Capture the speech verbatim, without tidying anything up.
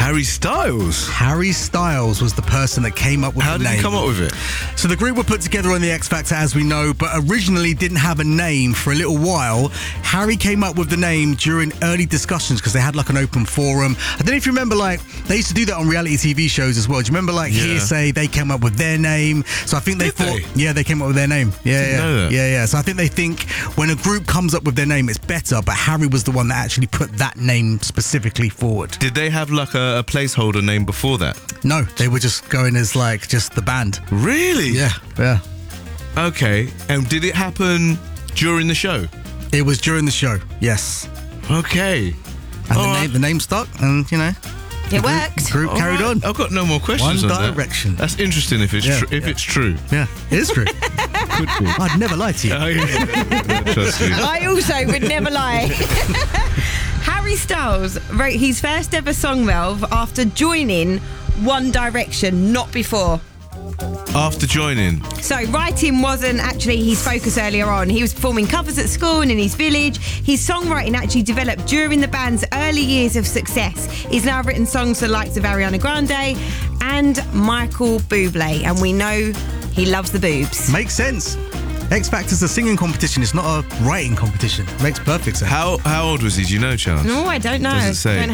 Harry Styles. Harry Styles was the person that came up with How the did name. he come up with it? So the group were put together on the X Factor, as we know, but originally didn't have a name for a little while. Harry came up with the name during early discussions because they had like an open forum. I don't know if you remember, like, they used to do that on reality T V shows as well. Do you remember, like, Yeah. Hearsay? They came up with their name. So I think they Did thought, they? yeah, they came up with their name. Yeah, Didn't yeah, know that. yeah, yeah. So I think they think when a group comes up with their name, it's better. But Harry was the one that actually put that name specifically forward. Did they have like a, a placeholder name before that? No, they were just going as like just the band. Really? Yeah, yeah. Okay. And did it happen during the show? It was during the show. Yes. Okay. And All the right. name, the name stuck, and you know, It worked. group All carried right. on. I've got no more questions One on that. Direction. That's interesting if it's Yeah, tr- if yeah. it's true. Yeah, it is true. Could be. I'd never lie to you. Oh, yeah. Trust me. I also would never lie. Harry Styles wrote his first ever song, Melv, after joining One Direction, not before. After joining. So writing wasn't actually his focus earlier on. He was performing covers at school and in his village. His songwriting actually developed during the band's early years of success. He's now written songs for the likes of Ariana Grande and Michael Bublé. And we know he loves the boobs. Makes sense. X Factor's a singing competition. It's not a writing competition. Makes perfect sense. How how old was he? Do you know, Chance? No, I don't know. Does it say? Don't